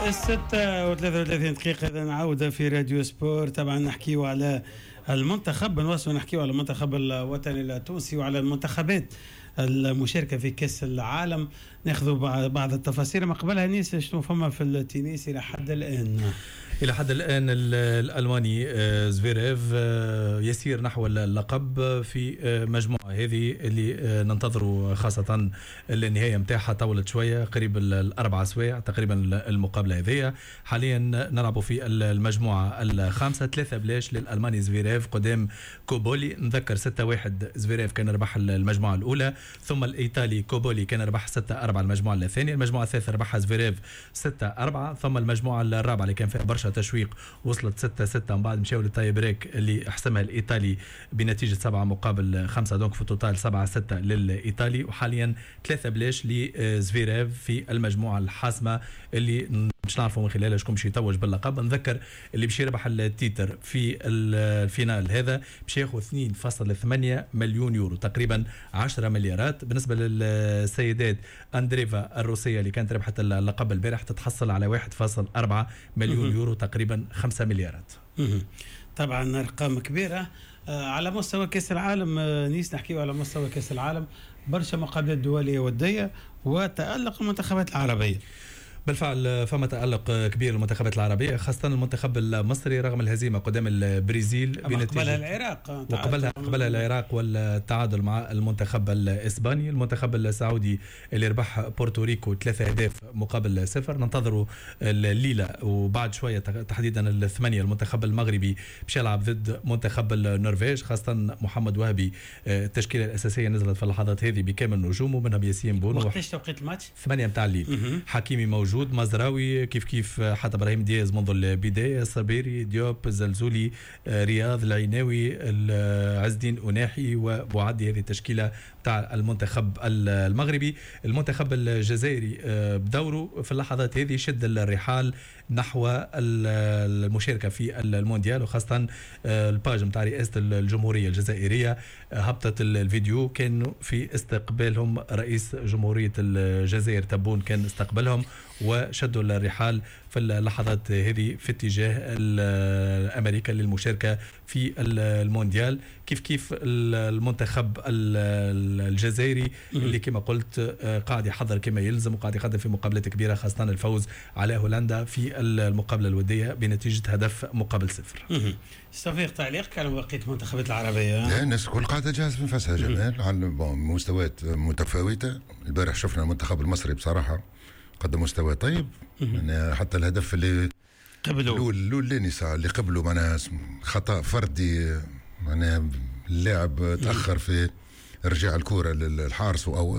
6:33 إذا نعود في راديو سبور. طبعا نحكيو على المنتخب، نواصلوا نحكيو على المنتخب الوطني التونسي وعلى المنتخبات المشاركة في كأس العالم. ناخذ بعض التفاصيل. ما قبلها نيس شنو فما في التنس إلى حد الآن؟ إلى حد الآن الألماني زفيريف يسير نحو اللقب في مجموعة هذه اللي ننتظروا، خاصة النهاية متاعها طولت شوية قريب الأربع أسابيع تقريبا. المقابلة هذه حاليا نلعبوا في المجموعة الخامسة، 3 بلاش للألماني زفيريف قدام كوبولي. نذكر 6-1 زفيريف كان ربح المجموعة الأولى، ثم الإيطالي كوبولي كان ربح 6-4 المجموعة الثانية. المجموعة الثالثة ربحها زفيريف 6-4، ثم المجموعة الرابعة اللي كان فيها برشا تشويق وصلت 6-6، من بعد مشاو للتاي بريك اللي حسمها الإيطالي بنتيجة 7-5، دونك في التوتال 7-6 للإيطالي. وحاليا 3 بلاش لزفيريف في المجموعة الحاسمة اللي مش نعرفوا من خلالها شكون باش يتوج باللقب. نذكر اللي باش يربح التيتر في الفينال هذا باش ياخذ 2.8 مليون يورو، تقريبا 10 مليارات. بالنسبه للسيدات اندريفا الروسيه اللي كانت ربحت اللقب البارح تتحصل على 1.4 مليون يورو، تقريبا 5 مليارات. طبعا ارقام كبيره. على مستوى كاس العالم نيس نحكيو على مستوى كاس العالم، برشا مقابلات دوليه وديه وتألق المنتخبات العربيه. بالفعل فما تألق كبير للمنتخبات العربية، خاصة المنتخب المصري رغم الهزيمة قدام البرازيل قبلها العراق وقبلها العراق والتعادل مع المنتخب الإسباني. المنتخب السعودي اللي ربح بورتوريكو 3 أهداف مقابل 0. ننتظروا الليلة وبعد شوية تحديدا 8 المنتخب المغربي باش يلعب ضد منتخب النرويج، خاصة محمد وهبي التشكيلة الأساسية نزلت في اللحظات هذه بكامل نجوم، ومنهم ياسين بونو. وقتاش توقيت الماتش؟ 8 متاع الليل. حكيمي موجود، مزراوي كيف حتى ابراهيم دياز منذ البدايه، صبيري، ديوب، زلزولي، رياض، العيناوي، عز الدين أناحي وبوعدي. هذه التشكيله تاع المنتخب المغربي. المنتخب الجزائري بدوره في اللحظات هذه شد الرحال نحو المشاركه في المونديال، وخاصه الباج نتاع رئاسه الجمهوريه الجزائريه هبطت الفيديو كانوا في استقبالهم. رئيس جمهوريه الجزائر تبون كان استقبلهم وشدوا الرحال في اللحظات هذه في اتجاه أمريكا للمشاركة في المونديال. كيف المنتخب الجزائري اللي كما قلت قاعد يحضر كما يلزم وقاعد يقدم في مقابلات كبيرة، خاصة الفوز على هولندا في المقابلة الودية بنتيجة هدف مقابل 0. صفيق تعليق على بقية المنتخبات العربية؟ لا، الناس كل قاعدة جاهز في نفسها جمال على مستويات متفاوتة. البارح شفنا المنتخب المصري بصراحة قدم مستوى طيب، يعني حتى الهدف اللي قبلوا لونيسا اللي قبلوا معناها خطأ فردي، معناها اللاعب تأخر في رجع الكرة للحارس أو